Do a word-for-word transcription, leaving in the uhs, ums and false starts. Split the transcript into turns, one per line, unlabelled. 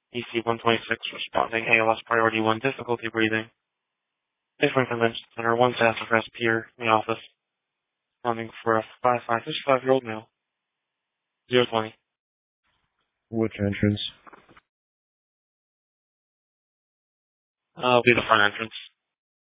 E C one twenty-six responding A L S priority one, difficulty breathing. Different Convention Center, one sassafras pier in the office. Responding for a five five fifty-five year old male. zero twenty.
Which entrance?
Uh, will be the front entrance.